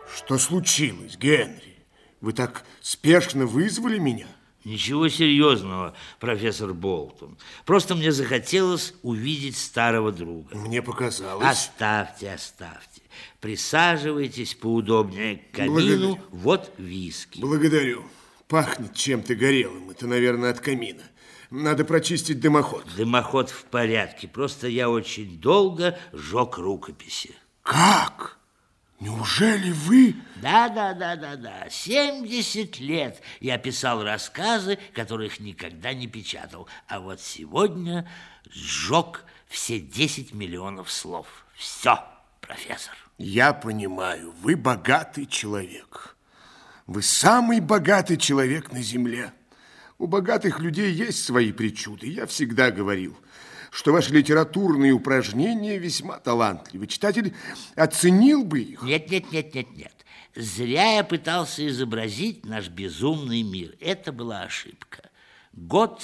Что случилось, Генри? Вы так спешно вызвали меня? Ничего серьезного, профессор Болтон. Просто мне захотелось увидеть старого друга. Мне показалось. Оставьте. Присаживайтесь поудобнее к камину. Благодарю. Вот виски. Благодарю. Пахнет чем-то горелым. Это, наверное, от камина. Надо прочистить дымоход. Дымоход в порядке. Просто я очень долго жег рукописи. Как? Неужели вы... Да. 70 лет я писал рассказы, которых никогда не печатал. А вот сегодня сжег все 10 миллионов слов. Все, профессор. Я понимаю, вы богатый человек. Вы самый богатый человек на земле. У богатых людей есть свои причуды. Я всегда говорил, что ваши литературные упражнения весьма талантливы. Читатель оценил бы их. Нет. Зря я пытался изобразить наш безумный мир. Это была ошибка. Год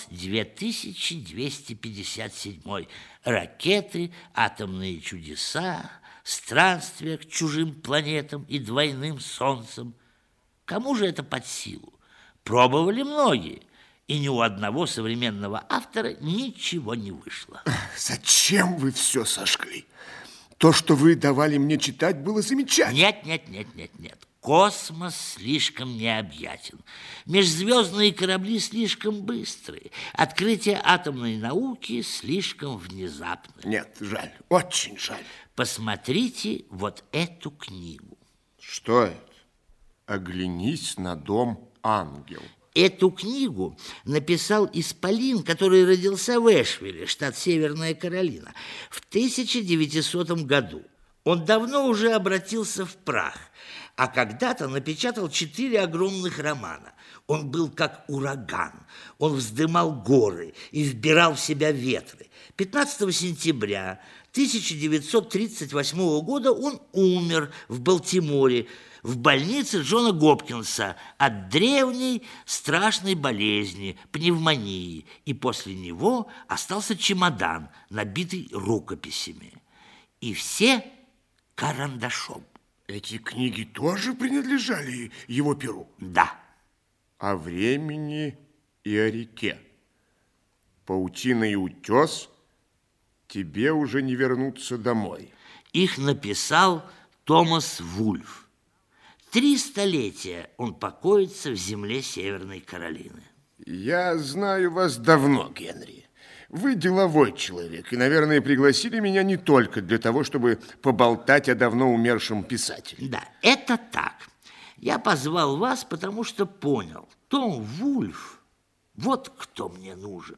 2257. Ракеты, атомные чудеса, странствия к чужим планетам и двойным солнцам. Кому же это под силу? Пробовали многие. И ни у одного современного автора ничего не вышло. Зачем вы все сожгли? То, что вы давали мне читать, было замечательно. Нет. Космос слишком необъятен. Межзвездные корабли слишком быстрые. Открытие атомной науки слишком внезапно. Нет, жаль, очень жаль. Посмотрите вот эту книгу. Что это? «Оглянись на дом, ангел». Эту книгу написал исполин, который родился в Эшвилле, штат Северная Каролина, в 1900 году. Он давно уже обратился в прах, а когда-то напечатал 4 огромных романа. Он был как ураган, он вздымал горы и вбирал в себя ветры. 15 сентября 1938 года он умер в Балтиморе, в больнице Джона Гопкинса от древней страшной болезни, пневмонии, и после него остался чемодан, набитый рукописями. И все карандашом. Эти книги тоже принадлежали его перу? Да. О времени и о реке. Паутина и утес, тебе уже не вернуться домой. Их написал Томас Вульф. 3 столетия он покоится в земле Северной Каролины. Я знаю вас давно, Генри. Вы деловой человек, и, наверное, пригласили меня не только для того, чтобы поболтать о давно умершем писателе. Да, это так. Я позвал вас, потому что понял, Том Вульф, вот кто мне нужен.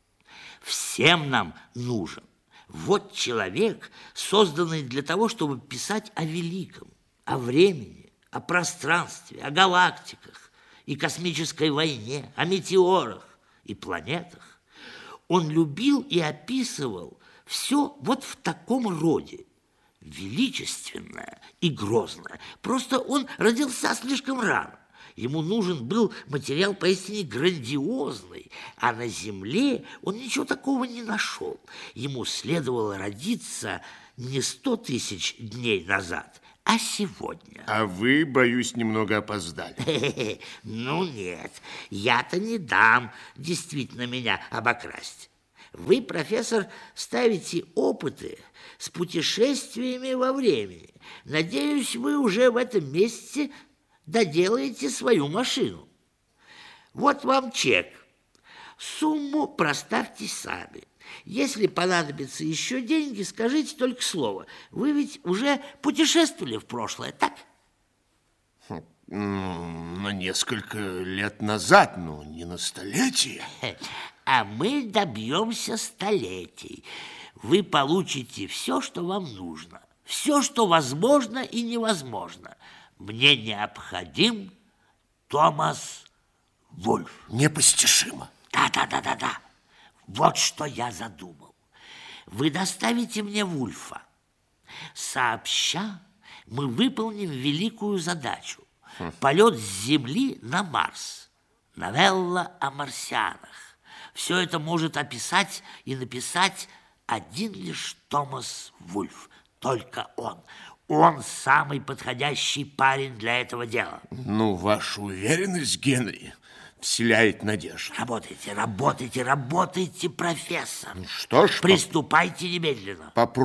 Всем нам нужен. Вот человек, созданный для того, чтобы писать о великом, о времени, о пространстве, о галактиках и космической войне, о метеорах и планетах. Он любил и описывал все вот в таком роде, величественное и грозное. Просто он родился слишком рано. Ему нужен был материал поистине грандиозный, а на Земле он ничего такого не нашел. Ему следовало родиться не 100 тысяч дней назад, а сегодня. А вы, боюсь, немного опоздали. Ну нет, я-то не дам действительно меня обокрасть. Вы, профессор, ставите опыты с путешествиями во времени. Надеюсь, вы уже в этом месяце доделаете свою машину. Вот вам чек. Сумму проставьте сами. Если понадобятся еще деньги, скажите только слово. Вы ведь уже путешествовали в прошлое, так? На несколько лет назад, но не на столетие. А мы добьемся столетий. Вы получите все, что вам нужно. Все, что возможно и невозможно. Мне необходим Томас Вульф. Непостижимо. Да. Вот что я задумал. Вы доставите мне Вульфа. Сообща мы выполним великую задачу. Полет с Земли на Марс. Новелла о марсианах. Все это может описать и написать один лишь Томас Вульф. Только он. Он самый подходящий парень для этого дела. Ну, ваша уверенность, Генри, вселяет надежду. Работайте, работайте, работайте, профессор. Что ж, приступайте немедленно. попробуйте.